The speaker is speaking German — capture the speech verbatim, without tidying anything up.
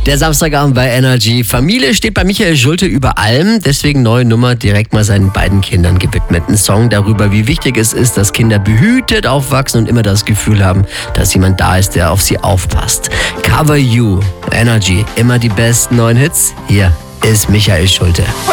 Der Samstagabend bei Energy. Familie steht bei Michael Schulte über allem. Deswegen neue Nummer, direkt mal seinen beiden Kindern gewidmet. Ein Song darüber, wie wichtig es ist, dass Kinder behütet aufwachsen und immer das Gefühl haben, dass jemand da ist, der auf sie aufpasst. Cover You, Energy, immer die besten neuen Hits. Hier ist Michael Schulte.